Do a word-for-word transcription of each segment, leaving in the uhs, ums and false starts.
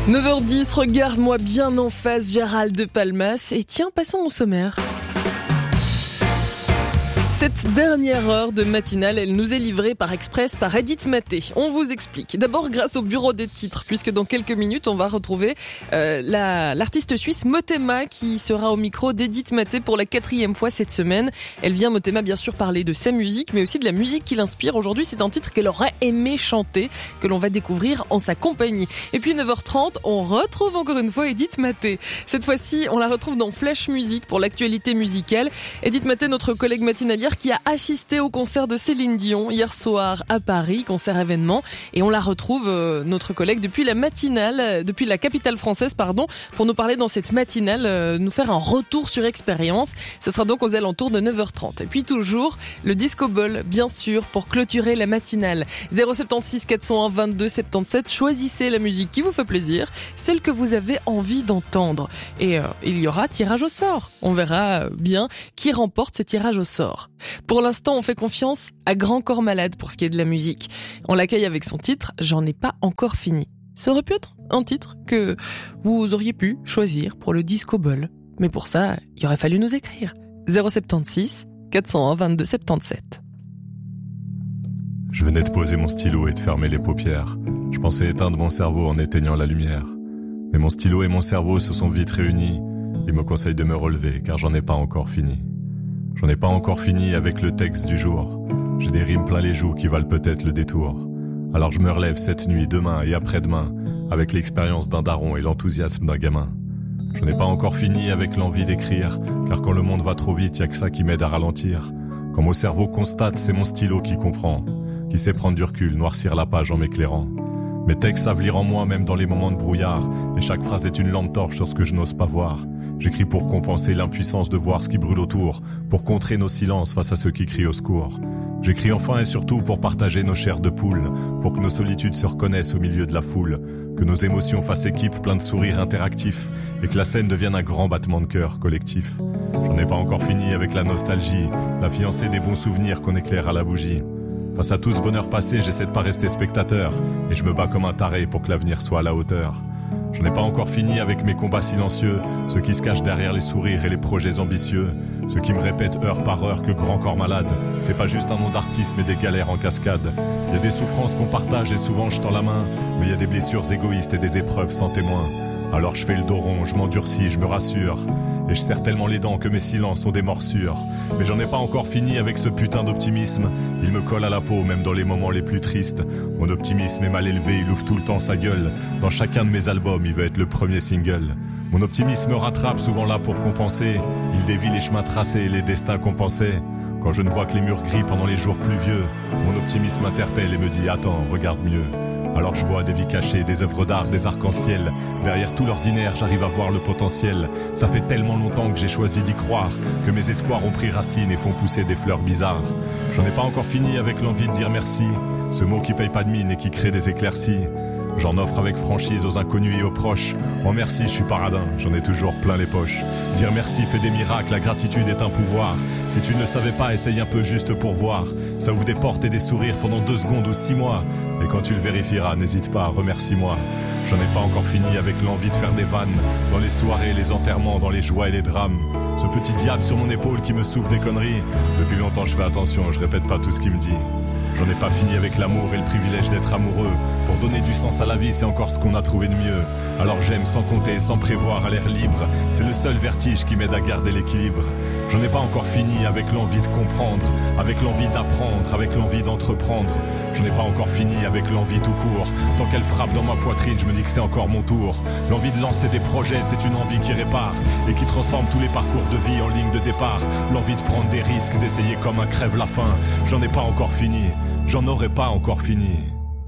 neuf heures dix, regarde-moi bien en face, Gérald de Palmas. Et tiens, passons au sommaire. Cette dernière heure de matinale, elle nous est livrée par express par Edith Maté. On vous explique. D'abord grâce au bureau des titres, puisque dans quelques minutes, on va retrouver euh, la, l'artiste suisse Motema qui sera au micro d'Edith Maté pour la quatrième fois cette semaine. Elle vient, Motema, bien sûr, parler de sa musique, mais aussi de la musique qui l'inspire. Aujourd'hui, c'est un titre qu'elle aurait aimé chanter, que l'on va découvrir en sa compagnie. Et puis neuf heures trente, on retrouve encore une fois Edith Maté. Cette fois-ci, on la retrouve dans Flash Music pour l'actualité musicale. Edith Maté, notre collègue matinalière, qui a assisté au concert de Céline Dion hier soir à Paris, concert événement, et on la retrouve, euh, notre collègue, depuis la matinale, depuis la capitale française, pardon, pour nous parler dans cette matinale, euh, nous faire un retour sur expérience. Ce sera donc aux alentours de neuf heures trente. Et puis toujours, le Disco Ball, bien sûr, pour clôturer la matinale. zéro sept six quatre zéro un vingt-deux soixante-dix-sept, choisissez la musique qui vous fait plaisir, celle que vous avez envie d'entendre. Et euh, il y aura tirage au sort. On verra bien qui remporte ce tirage au sort. Pour l'instant, on fait confiance à Grand Corps Malade pour ce qui est de la musique. On l'accueille avec son titre « J'en ai pas encore fini ». Ça aurait pu être un titre que vous auriez pu choisir pour le Disco Ball. Mais pour ça, il aurait fallu nous écrire. zéro sept six quatre zéro un vingt-deux soixante-dix-sept. Je venais de poser mon stylo et de fermer les paupières. Je pensais éteindre mon cerveau en éteignant la lumière. Mais mon stylo et mon cerveau se sont vite réunis. Ils me conseillent de me relever car j'en ai pas encore fini. J'en ai pas encore fini avec le texte du jour. J'ai des rimes plein les joues qui valent peut-être le détour. Alors je me relève cette nuit, demain et après-demain, avec l'expérience d'un daron et l'enthousiasme d'un gamin. J'en ai pas encore fini avec l'envie d'écrire, car quand le monde va trop vite, y a que ça qui m'aide à ralentir. Quand mon cerveau constate, c'est mon stylo qui comprend, qui sait prendre du recul, noircir la page en m'éclairant. Mes textes savent lire en moi même dans les moments de brouillard, et chaque phrase est une lampe torche sur ce que je n'ose pas voir. J'écris pour compenser l'impuissance de voir ce qui brûle autour, pour contrer nos silences face à ceux qui crient au secours. J'écris enfin et surtout pour partager nos chairs de poule, pour que nos solitudes se reconnaissent au milieu de la foule, que nos émotions fassent équipe plein de sourires interactifs, et que la scène devienne un grand battement de cœur collectif. J'en ai pas encore fini avec la nostalgie, la fiancée des bons souvenirs qu'on éclaire à la bougie. Face à tout ce bonheur passé, j'essaie de pas rester spectateur, et je me bats comme un taré pour que l'avenir soit à la hauteur. J'en ai pas encore fini avec mes combats silencieux, ceux qui se cachent derrière les sourires et les projets ambitieux, ceux qui me répètent heure par heure que Grand Corps Malade, c'est pas juste un nom d'artiste mais des galères en cascade. Il y a des souffrances qu'on partage et souvent je tends la main, mais il y a des blessures égoïstes et des épreuves sans témoin. Alors je fais le dos rond, je m'endurcis, je me rassure, et je serre tellement les dents que mes silences sont des morsures. Mais j'en ai pas encore fini avec ce putain d'optimisme, il me colle à la peau même dans les moments les plus tristes. Mon optimisme est mal élevé, il ouvre tout le temps sa gueule, dans chacun de mes albums il veut être le premier single. Mon optimisme me rattrape, souvent là pour compenser, il dévie les chemins tracés et les destins compensés. Quand je ne vois que les murs gris pendant les jours pluvieux, mon optimisme m'interpelle et me dit « Attends, regarde mieux ». Alors je vois des vies cachées, des œuvres d'art, des arcs-en-ciel. Derrière tout l'ordinaire, j'arrive à voir le potentiel. Ça fait tellement longtemps que j'ai choisi d'y croire, que mes espoirs ont pris racine et font pousser des fleurs bizarres. J'en ai pas encore fini avec l'envie de dire merci, ce mot qui paye pas de mine et qui crée des éclaircies. J'en offre avec franchise aux inconnus et aux proches. En merci, je suis paradin, j'en ai toujours plein les poches. Dire merci fait des miracles, la gratitude est un pouvoir. Si tu ne le savais pas, essaye un peu juste pour voir. Ça ouvre des portes et des sourires pendant deux secondes ou six mois. Et quand tu le vérifieras, n'hésite pas, remercie-moi. J'en ai pas encore fini avec l'envie de faire des vannes. Dans les soirées, les enterrements, dans les joies et les drames. Ce petit diable sur mon épaule qui me souffle des conneries. Depuis longtemps je fais attention, je répète pas tout ce qu'il me dit. J'en ai pas fini avec l'amour et le privilège d'être amoureux. Pour donner du sens à la vie, c'est encore ce qu'on a trouvé de mieux. Alors j'aime sans compter, sans prévoir, à l'air libre. C'est le seul vertige qui m'aide à garder l'équilibre. J'en ai pas encore fini avec l'envie de comprendre, avec l'envie d'apprendre, avec l'envie d'entreprendre. J'en ai pas encore fini avec l'envie tout court. Tant qu'elle frappe dans ma poitrine, je me dis que c'est encore mon tour. L'envie de lancer des projets, c'est une envie qui répare et qui transforme tous les parcours de vie en ligne de départ. L'envie de prendre des risques, d'essayer comme un crève la faim. J'en ai pas encore fini. J'en aurais pas encore fini.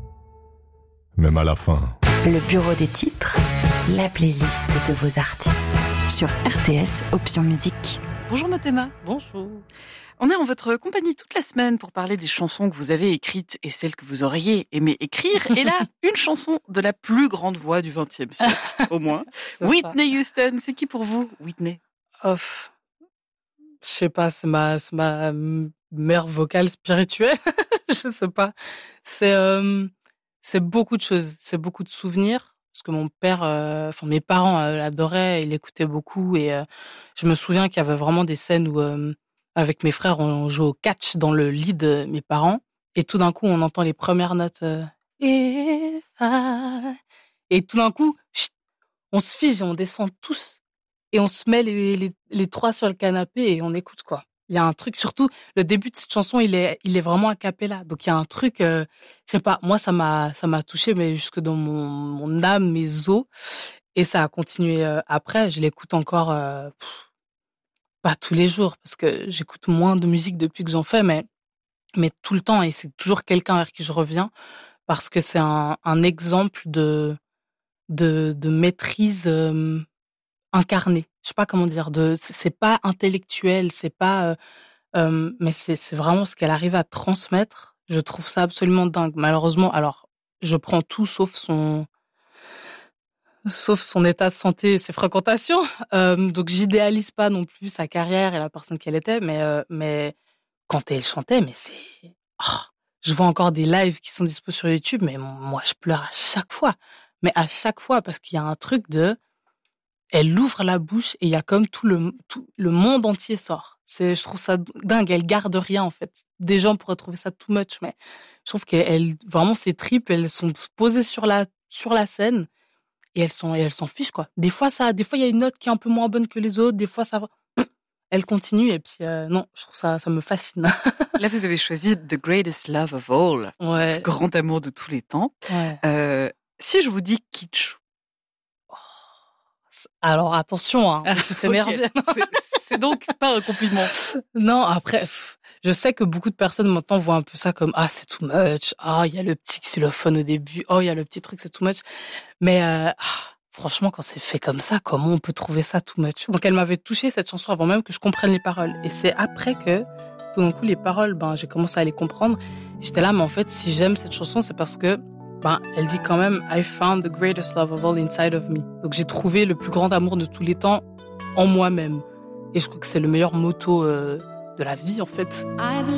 Même à la fin. Le bureau des titres, la playlist de vos artistes. Sur R T S Option Musique. Bonjour Motema. Bonjour. On est en votre compagnie toute la semaine pour parler des chansons que vous avez écrites et celles que vous auriez aimé écrire. Et là, une chanson de la plus grande voix du vingtième siècle, au moins. Whitney ça. Houston, c'est qui pour vous, Whitney? Off. Je sais pas, c'est ma, c'est ma mère vocale spirituelle. Je sais pas. C'est, euh, c'est beaucoup de choses. C'est beaucoup de souvenirs. parce que mon père, euh, enfin mes parents euh, l'adoraient, ils l'écoutaient beaucoup et euh, je me souviens qu'il y avait vraiment des scènes où euh, avec mes frères on jouait au catch dans le lit de mes parents et tout d'un coup on entend les premières notes euh, If I... et tout d'un coup chut, on se fige et on descend tous et on se met les, les les trois sur le canapé et on écoute quoi. Il y a un truc, surtout le début de cette chanson, il est il est vraiment a cappella. Donc il y a un truc, euh, je sais pas, moi ça m'a ça m'a touché mais jusque dans mon mon âme, mes os et ça a continué euh, après. Je l'écoute encore euh, pff, pas tous les jours parce que j'écoute moins de musique depuis que j'en fais, mais mais tout le temps et c'est toujours quelqu'un vers qui je reviens parce que c'est un un exemple de de de maîtrise euh, incarnée. Je sais pas comment dire. De c'est pas intellectuel, c'est pas euh, Euh, mais c'est c'est vraiment ce qu'elle arrive à transmettre. Je trouve ça absolument dingue. Malheureusement, alors je prends tout sauf son sauf son état de santé et ses fréquentations. Euh, donc j'idéalise pas non plus sa carrière et la personne qu'elle était, mais euh, mais quand elle chantait, mais c'est oh, je vois encore des lives qui sont dispo sur YouTube, mais moi je pleure à chaque fois. Mais à chaque fois parce qu'il y a un truc de elle ouvre la bouche et il y a comme tout le tout le monde entier sort. C'est je trouve ça dingue, elle garde rien en fait. Des gens pourraient trouver ça too much mais je trouve qu'elle vraiment ses tripes, elles sont posées sur la sur la scène et elles sont et elles s'en fichent quoi. Des fois ça des fois il y a une note qui est un peu moins bonne que les autres, des fois ça va elle continue et puis euh, non, je trouve ça ça me fascine. Là, vous avez choisi The Greatest Love of All, Ouais. le grand amour de tous les temps. Ouais. Euh, si je vous dis kitsch, Alors attention hein, je s'émerveille. Okay. C'est, c'est donc pas un compliment. Non, après, pff, je sais que beaucoup de personnes maintenant voient un peu ça comme ah c'est too much, ah il y a le petit xylophone au début, oh il y a le petit truc c'est too much. Mais euh, ah, franchement quand c'est fait comme ça, comment on peut trouver ça too much? Donc elle m'avait touché cette chanson avant même que je comprenne les paroles. Et c'est après que tout d'un coup les paroles, ben j'ai commencé à les comprendre. Et j'étais là mais en fait si j'aime cette chanson c'est parce que ben elle dit quand même I found the greatest love of all inside of me. Donc j'ai trouvé le plus grand amour de tous les temps en moi-même. Et je crois que c'est le meilleur motto euh, de la vie, en fait.